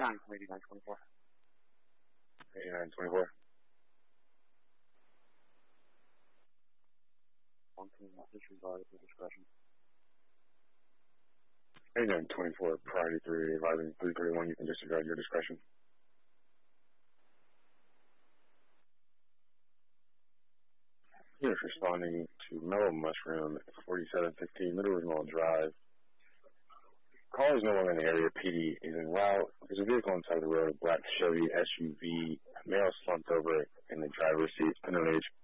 County from 8924. 8924. One team disregarded for discretion. 8924, priority 3, advising 331, you can disregard your discretion. Here's responding to Mellow Mushroom, 4715 Middle Rosemont Drive. Call is no longer in the area. PD is en route. There's a vehicle inside the road, a black Chevy SUV, male slumped over in the driver's seat, unknown age.